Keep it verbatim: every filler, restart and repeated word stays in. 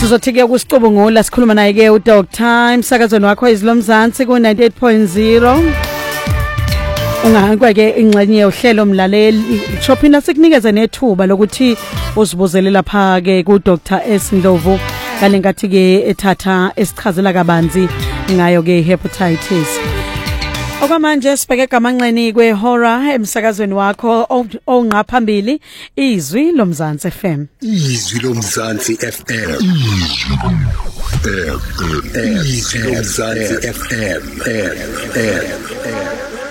Sizothike kusicubungula sikhuluma naye ke uDoctor emsakazweni wakho izilomzansi ku ninety-eight point zero. Ungahankwa ke ingxenye yohlelo mlaleli shophina sikunikeze nethuba lokuthi uzibuzele lapha ke kuDoctor S Ndlovu kalengathi ke ethatha esichazela kabanzi ngayo ke hepatitis. Okwamanje sibheke gamanqeni kwehora emsakazweni wakho onqa phambili izwi lomzansi F M. Izwi lomzansi F M. Izwi lomzansi F M.